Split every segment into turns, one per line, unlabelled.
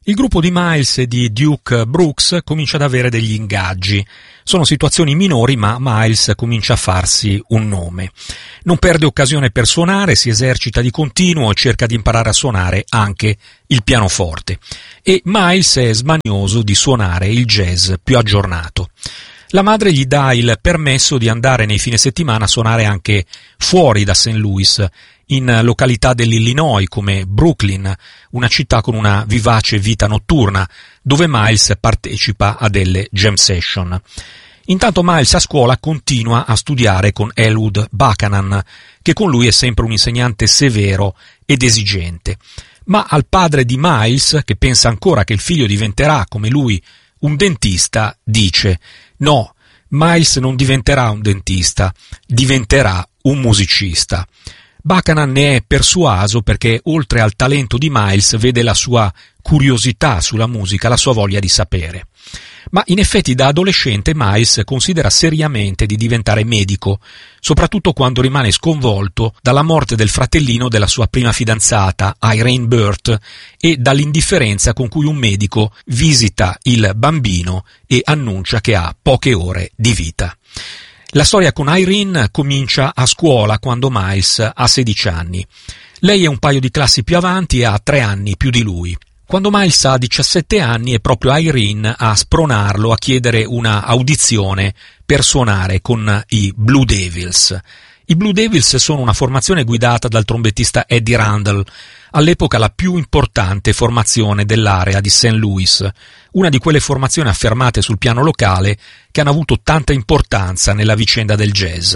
Il gruppo di Miles e di Duke Brooks comincia ad avere degli ingaggi. Sono situazioni minori, ma Miles comincia a farsi un nome. Non perde occasione per suonare, si esercita di continuo e cerca di imparare a suonare anche il pianoforte. E Miles è smanioso di suonare il jazz più aggiornato. La madre gli dà il permesso di andare nei fine settimana a suonare anche fuori da St. Louis, in località dell'Illinois come Brooklyn, una città con una vivace vita notturna, dove Miles partecipa a delle jam session. Intanto Miles a scuola continua a studiare con Elwood Buchanan, che con lui è sempre un insegnante severo ed esigente. Ma al padre di Miles, che pensa ancora che il figlio diventerà, come lui, un dentista, dice: «No, Miles non diventerà un dentista, diventerà un musicista». Buchanan ne è persuaso perché, oltre al talento di Miles, vede la sua curiosità sulla musica, la sua voglia di sapere. Ma in effetti da adolescente Miles considera seriamente di diventare medico, soprattutto quando rimane sconvolto dalla morte del fratellino della sua prima fidanzata, Irene Burt, e dall'indifferenza con cui un medico visita il bambino e annuncia che ha poche ore di vita. La storia con Irene comincia a scuola quando Miles ha 16 anni. Lei è un paio di classi più avanti e ha 3 anni più di lui. Quando Miles ha 17 anni è proprio Irene a spronarlo a chiedere una audizione per suonare con i Blue Devils. I Blue Devils sono una formazione guidata dal trombettista Eddie Randall, all'epoca la più importante formazione dell'area di St. Louis, una di quelle formazioni affermate sul piano locale che hanno avuto tanta importanza nella vicenda del jazz.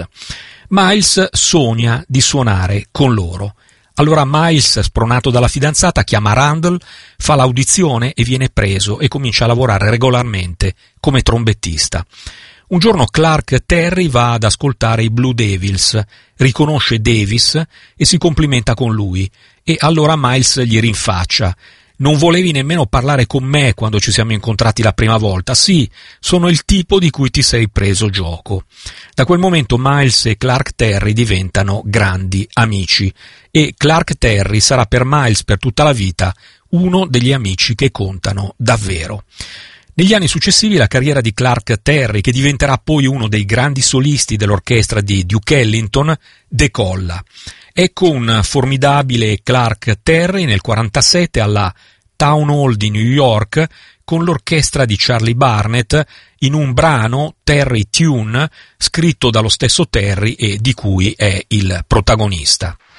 Miles sogna di suonare con loro. Allora Miles, spronato dalla fidanzata, chiama Randall, fa l'audizione e viene preso e comincia a lavorare regolarmente come trombettista. Un giorno Clark Terry va ad ascoltare i Blue Devils, riconosce Davis e si complimenta con lui, e allora Miles gli rinfaccia: «Non volevi nemmeno parlare con me quando ci siamo incontrati la prima volta. Sì, sono il tipo di cui ti sei preso gioco». Da quel momento Miles e Clark Terry diventano grandi amici, e Clark Terry sarà per Miles per tutta la vita uno degli amici che contano davvero. Negli anni successivi la carriera di Clark Terry, che diventerà poi uno dei grandi solisti dell'orchestra di Duke Ellington, decolla. Ecco un formidabile Clark Terry nel 1947 alla Town Hall di New York con l'orchestra di Charlie Barnet in un brano, Terry Tune, scritto dallo stesso Terry e di cui è il protagonista.